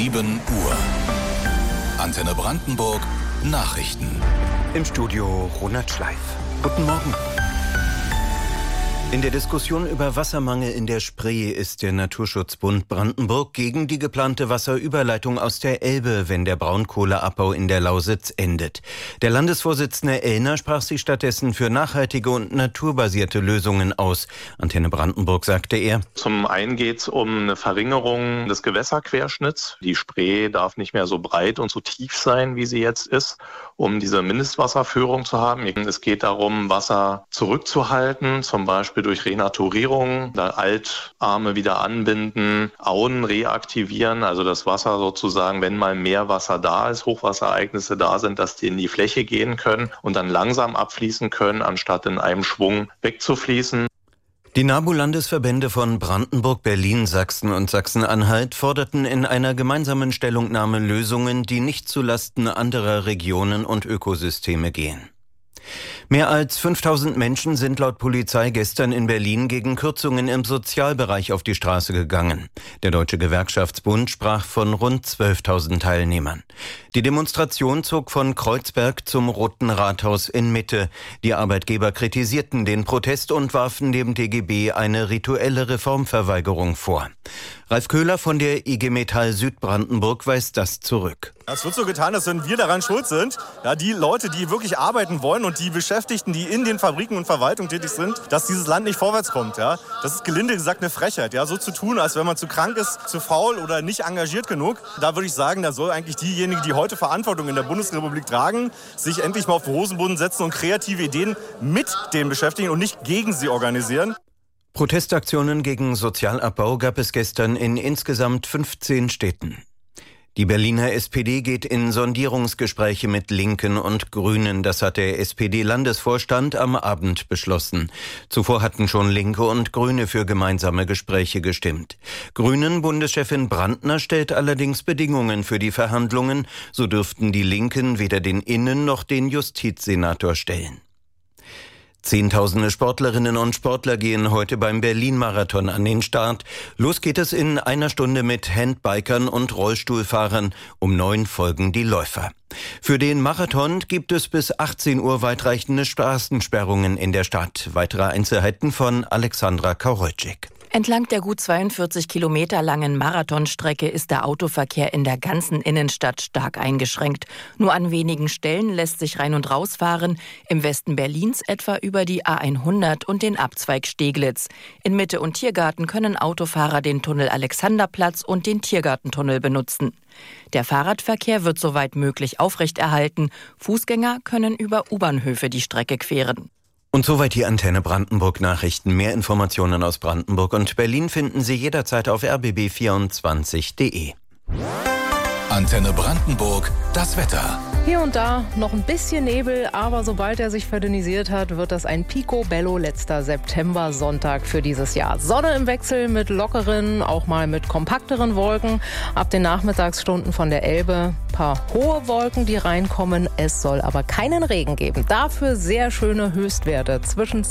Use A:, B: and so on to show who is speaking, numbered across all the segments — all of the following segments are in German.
A: 7 Uhr. Antenne Brandenburg Nachrichten.
B: Im Studio Ronald Schleif. Guten Morgen. In der Diskussion über Wassermangel in der Spree ist der Naturschutzbund Brandenburg gegen die geplante Wasserüberleitung aus der Elbe, wenn der Braunkohleabbau in der Lausitz endet. Der Landesvorsitzende Ellner sprach sich stattdessen für nachhaltige und naturbasierte Lösungen aus. Antenne Brandenburg sagte er:
C: Zum einen geht es um eine Verringerung des Gewässerquerschnitts. Die Spree darf nicht mehr so breit und so tief sein, wie sie jetzt ist, um diese Mindestwasserführung zu haben. Es geht darum, Wasser zurückzuhalten, zum Beispiel durch Renaturierung, da Altarme wieder anbinden, Auen reaktivieren, also das Wasser sozusagen, wenn mal mehr Wasser da ist, Hochwasserereignisse da sind, dass die in die Fläche gehen können und dann langsam abfließen können, anstatt in einem Schwung wegzufließen.
B: Die NABU-Landesverbände von Brandenburg, Berlin, Sachsen und Sachsen-Anhalt forderten in einer gemeinsamen Stellungnahme Lösungen, die nicht zulasten anderer Regionen und Ökosysteme gehen. Mehr als 5000 Menschen sind laut Polizei gestern in Berlin gegen Kürzungen im Sozialbereich auf die Straße gegangen. Der Deutsche Gewerkschaftsbund sprach von rund 12.000 Teilnehmern. Die Demonstration zog von Kreuzberg zum Roten Rathaus in Mitte. Die Arbeitgeber kritisierten den Protest und warfen dem DGB eine rituelle Reformverweigerung vor. Ralf Köhler von der IG Metall Südbrandenburg weist das zurück.
D: Es wird so getan, als wenn wir daran schuld sind. Ja, die Leute, die wirklich arbeiten wollen und die Beschäftigten, die in den Fabriken und Verwaltungen tätig sind, dass dieses Land nicht vorwärts kommt. Ja. Das ist gelinde gesagt eine Frechheit. Ja. So zu tun, als wenn man zu krank ist, zu faul oder nicht engagiert genug. Da würde ich sagen, da soll eigentlich diejenigen, die heute Verantwortung in der Bundesrepublik tragen, sich endlich mal auf den Hosenboden setzen und kreative Ideen mit den Beschäftigten und nicht gegen sie organisieren.
B: Protestaktionen gegen Sozialabbau gab es gestern in insgesamt 15 Städten. Die Berliner SPD geht in Sondierungsgespräche mit Linken und Grünen. Das hat der SPD-Landesvorstand am Abend beschlossen. Zuvor hatten schon Linke und Grüne für gemeinsame Gespräche gestimmt. Grünen-Bundeschefin Brandner stellt allerdings Bedingungen für die Verhandlungen. So dürften die Linken weder den Innen- noch den Justizsenator stellen. Zehntausende Sportlerinnen und Sportler gehen heute beim Berlin-Marathon an den Start. Los geht es in einer Stunde mit Handbikern und Rollstuhlfahrern. Um 9 folgen die Läufer. Für den Marathon gibt es bis 18 Uhr weitreichende Straßensperrungen in der Stadt. Weitere Einzelheiten von Alexandra Kaurolczyk.
E: Entlang der gut 42 Kilometer langen Marathonstrecke ist der Autoverkehr in der ganzen Innenstadt stark eingeschränkt. Nur an wenigen Stellen lässt sich rein und raus fahren, im Westen Berlins etwa über die A100 und den Abzweig Steglitz. In Mitte und Tiergarten können Autofahrer den Tunnel Alexanderplatz und den Tiergartentunnel benutzen. Der Fahrradverkehr wird soweit möglich aufrechterhalten. Fußgänger können über U-Bahnhöfe die Strecke queren.
B: Und soweit die Antenne Brandenburg Nachrichten. Mehr Informationen aus Brandenburg und Berlin finden Sie jederzeit auf rbb24.de.
A: Antenne Brandenburg, das Wetter.
F: Hier und da noch ein bisschen Nebel, aber sobald er sich verdünnisiert hat, wird das ein picobello letzter September-Sonntag für dieses Jahr. Sonne im Wechsel mit lockeren, auch mal mit kompakteren Wolken. Ab den Nachmittagsstunden von der Elbe paar hohe Wolken, die reinkommen. Es soll aber keinen Regen geben. Dafür sehr schöne Höchstwerte zwischen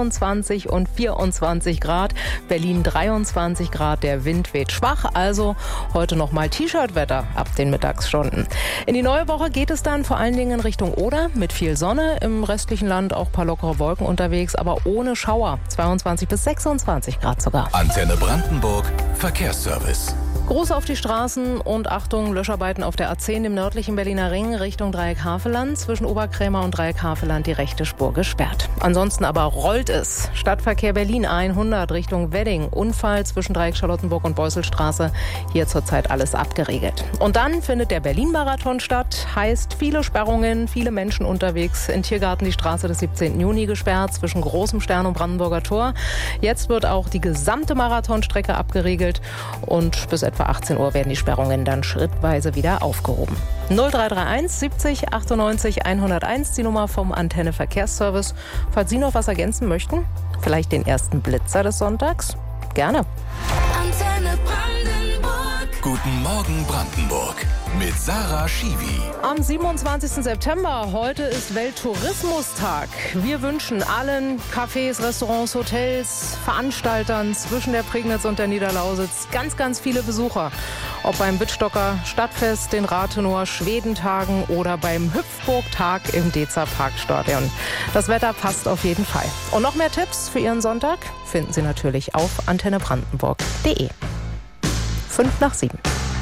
F: 22 und 24 Grad. Berlin 23 Grad, der Wind weht schwach. Also heute noch mal T-Shirt-Wetter ab den Mittagsstunden. In die neue Woche geht es dann vor allen Dingen Richtung Oder mit viel Sonne. Im restlichen Land auch ein paar lockere Wolken unterwegs, aber ohne Schauer. 22 bis 26 Grad sogar.
A: Antenne Brandenburg, Verkehrsservice.
F: Gruß auf die Straßen und Achtung, Löscharbeiten auf der A10 im nördlichen Berliner Ring Richtung Dreieck Havelland. Zwischen Oberkrämer und Dreieck Havelland die rechte Spur gesperrt. Ansonsten aber rollt es. Stadtverkehr Berlin 100 Richtung Wedding. Unfall zwischen Dreieck Charlottenburg und Beusselstraße. Hier zurzeit alles abgeriegelt. Und dann findet der Berlin-Marathon statt. Heißt viele Sperrungen, viele Menschen unterwegs. In Tiergarten die Straße des 17. Juni gesperrt zwischen Großem Stern und Brandenburger Tor. Jetzt wird auch die gesamte Marathonstrecke abgeriegelt und bis etwa 18 Uhr werden die Sperrungen dann schrittweise wieder aufgehoben. 0331 70 98 101, die Nummer vom Antenne Verkehrsservice. Falls Sie noch was ergänzen möchten, vielleicht den ersten Blitzer des Sonntags, gerne.
A: Antenne Brandenburg. Guten Morgen Brandenburg mit Sarah Schiwi.
F: Am 27. September, heute ist Welttourismustag. Wir wünschen allen Cafés, Restaurants, Hotels, Veranstaltern zwischen der Prignitz und der Niederlausitz ganz, ganz viele Besucher. Ob beim Wittstocker Stadtfest, den Rathenower Schwedentagen oder beim Hüpfburgtag im Dezer Parkstadion. Das Wetter passt auf jeden Fall. Und noch mehr Tipps für Ihren Sonntag finden Sie natürlich auf antennebrandenburg.de. 5 nach 7.